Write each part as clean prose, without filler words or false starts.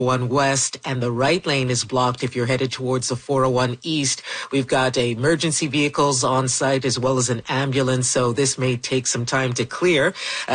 1 West, and the right lane is blocked if you're headed towards the 401 East. We've got emergency vehicles on site as well as an ambulance, so this may take some time to clear.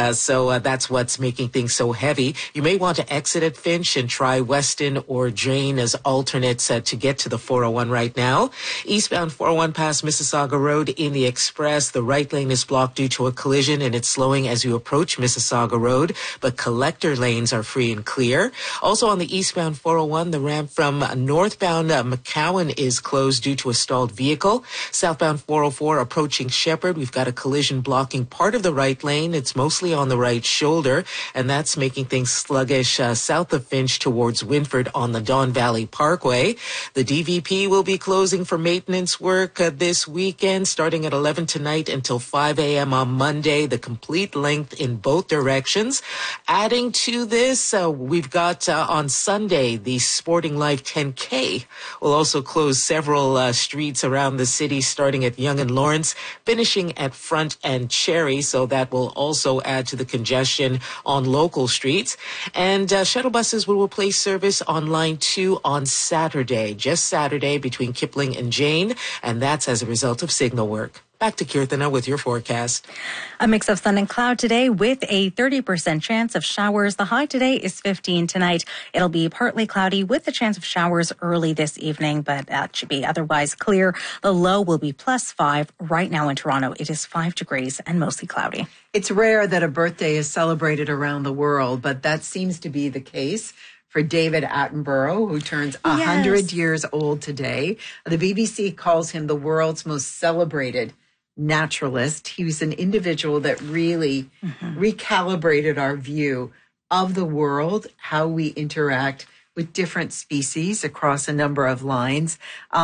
So that's what's making things so heavy. You may want to exit at Finch and try Weston or Jane as alternates to get to the 401 right now. Eastbound 401 past Mississauga Road in the Express, the right lane is blocked due to a collision and it's slowing as you approach Mississauga Road, but collector lanes are free and clear. Also on the eastbound 401, the ramp from northbound McCowan is closed due to a stalled vehicle. Southbound 404 approaching Shepherd, we've got a collision blocking part of the right lane. It's mostly on the right shoulder, and that's making things sluggish south of Finch towards Winford on the Don Valley Parkway. The DVP will be closing for maintenance work this weekend, starting at 11 tonight until 5 a.m. on Monday, the complete length in both directions. Adding to this, we've got on Sunday, the Sporting Life 10K will also close several streets around the city, starting at Yonge and Lawrence, finishing at Front and Cherry. So that will also add to the congestion on local streets. And shuttle buses will replace service on Line 2 on Saturday, just Saturday, between Kipling and Jane. And that's as a result of signal work. Back to Kirtana with your forecast. A mix of sun and cloud today with a 30% chance of showers. The high today is 15 tonight. It'll be partly cloudy with a chance of showers early this evening, but that should be otherwise clear. The low will be +5. Right now in Toronto, it is 5 degrees and mostly cloudy. It's rare that a birthday is celebrated around the world, but that seems to be the case for David Attenborough, who turns 100 years old today. The BBC calls him the world's most celebrated naturalist. He was an individual that really recalibrated our view of the world, how we interact with different species across a number of lines.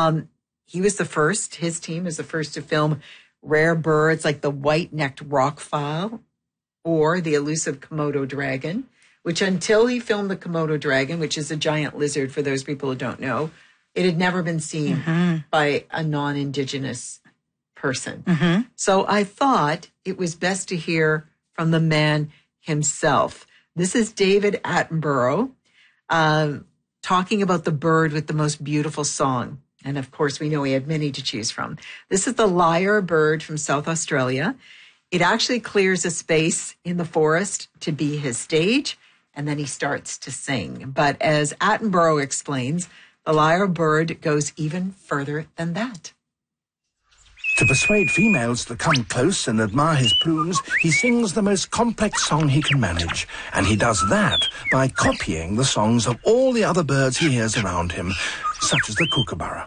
He was the first, his team is the first to film rare birds like the white-necked rockfowl or the elusive Komodo dragon, which until he filmed the Komodo dragon, which is a giant lizard for those people who don't know, it had never been seen by a non-Indigenous person. So I thought it was best to hear from the man himself. This is David Attenborough talking about the bird with the most beautiful song. And of course, we know he had many to choose from. This is the lyre bird from South Australia. It actually clears a space in the forest to be his stage, and then he starts to sing. But as Attenborough explains, the lyre bird goes even further than that. To persuade females to come close and admire his plumes, he sings the most complex song he can manage. And he does that by copying the songs of all the other birds he hears around him, such as the kookaburra.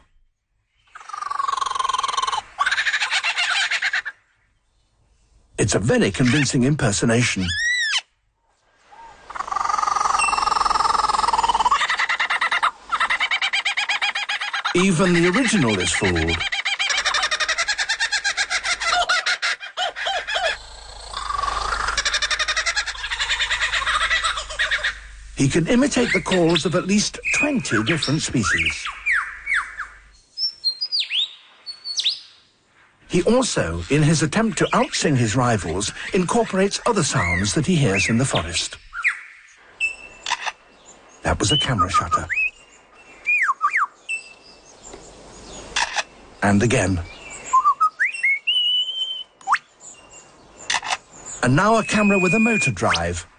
It's a very convincing impersonation. Even the original is fooled. He can imitate the calls of at least 20 different species. He also, in his attempt to outsing his rivals, incorporates other sounds that he hears in the forest. That was a camera shutter. And again. And now a camera with a motor drive.